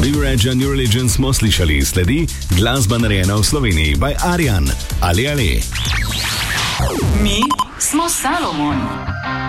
New Age and New Religion smo slišali, sledi glasba narejena v Sloveniji by Arjan. Ali. Mi smo Salomon.